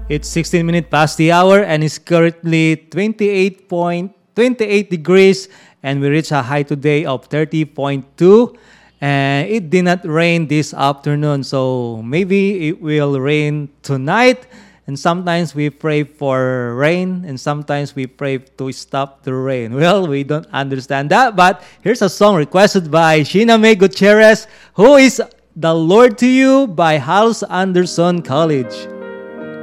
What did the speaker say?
It's 16 minutes past the hour and it's currently 28 degrees and we reached a high today of 30.2 and it did not rain this afternoon, so maybe it will rain tonight. And sometimes we pray for rain and sometimes we pray to stop the rain. Well, we don't understand that, but here's a song requested by Sheena May Gutierrez, Who is the Lord to You by Hals Anderson College.